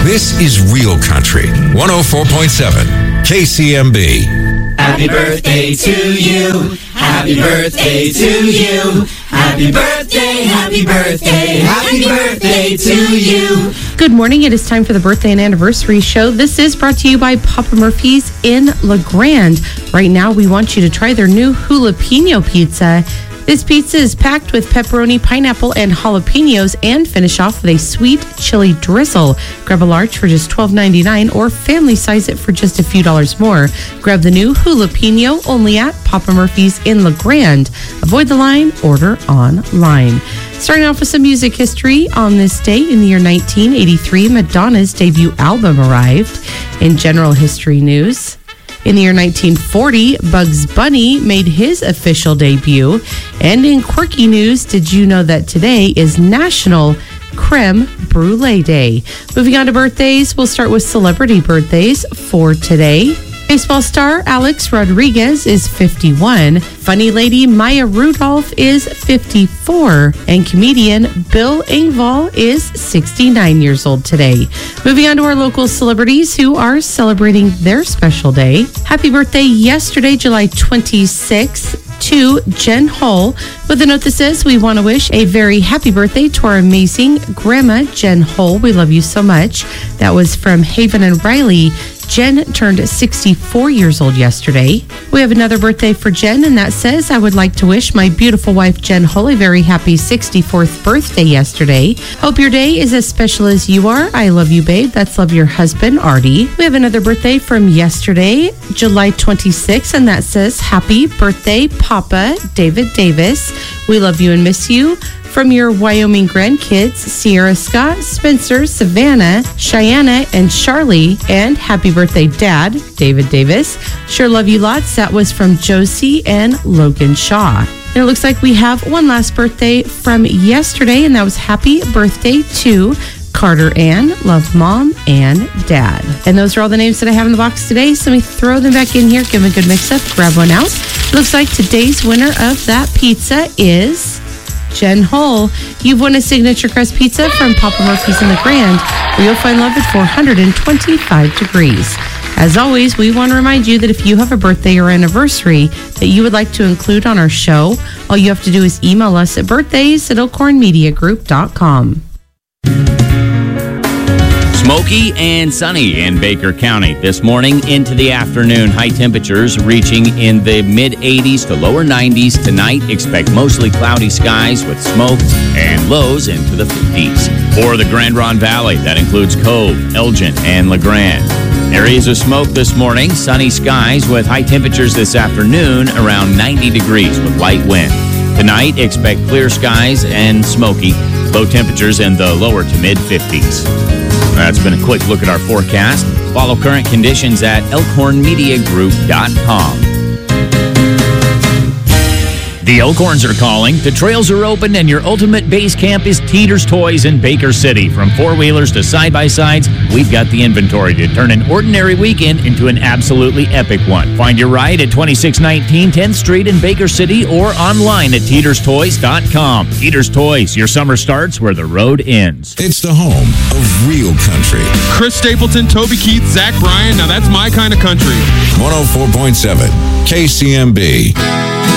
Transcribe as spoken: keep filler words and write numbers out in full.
This is Real Country, one oh four point seven K C M B. Happy birthday to you. Happy birthday to you. Happy birthday, happy birthday, happy birthday to you. Good morning. It is time for the birthday and anniversary show. This is brought to you by Papa Murphy's in La Grande. Right now, we want you to try their new jalapeno pizza. This pizza is packed with pepperoni, pineapple, and jalapenos and finish off with a sweet chili drizzle. Grab a large for just twelve ninety-nine or family size it for just a few dollars more. Grab the new jalapeno only at Papa Murphy's in La Grande. Avoid the line, order online. Starting off with some music history, on this day in the year nineteen eighty-three, Madonna's debut album arrived. In general history news, in the year nineteen forty, Bugs Bunny made his official debut. And in quirky news, did you know that today is National Creme Brulee Day? Moving on to birthdays, we'll start with celebrity birthdays for today. Baseball star Alex Rodriguez is fifty-one. Funny lady Maya Rudolph is fifty-four. And comedian Bill Engvall is sixty-nine years old today. Moving on to our local celebrities who are celebrating their special day. Happy birthday yesterday, July twenty-sixth, to Jen Hull. With a note that says, we want to wish a very happy birthday to our amazing grandma, Jen Hull. We love you so much. That was from Haven and Riley. Jen turned sixty-four years old yesterday. We have another birthday for Jen, and that says, I would like to wish my beautiful wife, Jen Hull, a very happy sixty-fourth birthday yesterday. Hope your day is as special as you are. I love you, babe. That's love your husband, Artie. We have another birthday from yesterday, July twenty-sixth, and that says, happy birthday, Papa David Davis. We love you and miss you. From your Wyoming grandkids, Sierra Scott, Spencer, Savannah, Cheyenne, and Charlie. And happy birthday, Dad, David Davis. Sure love you lots. That was from Josie and Logan Shaw. And it looks like we have one last birthday from yesterday, and that was happy birthday to Carter Ann, love Mom and Dad. And those are all the names that I have in the box today. So let me throw them back in here, give them a good mix up, grab one out. Looks like today's winner of that pizza is Jen Hull. You've won a signature crust pizza from Papa Murphy's in La Grande, where you'll find love at four hundred twenty-five degrees. As always, we want to remind you that if you have a birthday or anniversary that you would like to include on our show, all you have to do is email us at birthdays at elkhorn media group dot com. Smoky and sunny in Baker County this morning into the afternoon. High temperatures reaching in the mid eighties to lower nineties. Tonight, expect mostly cloudy skies with smoke and lows into the fifties. For the Grand Ronde Valley, that includes Cove, Elgin, and La Grande. Areas of smoke this morning, sunny skies with high temperatures this afternoon around ninety degrees with light wind. Tonight, expect clear skies and smoky, low temperatures in the lower to mid fifties. That's been a quick look at our forecast. Follow current conditions at elkhorn media group dot com. The Elkhorns are calling, the trails are open, and your ultimate base camp is Teeter's Toys in Baker City. From four-wheelers to side-by-sides, we've got the inventory to turn an ordinary weekend into an absolutely epic one. Find your ride at twenty-six nineteen tenth Street in Baker City or online at teeters toys dot com. Teeter's Toys, your summer starts where the road ends. It's the home of Real Country. Chris Stapleton, Toby Keith, Zach Bryan, now that's my kind of country. one oh four point seven K C M B.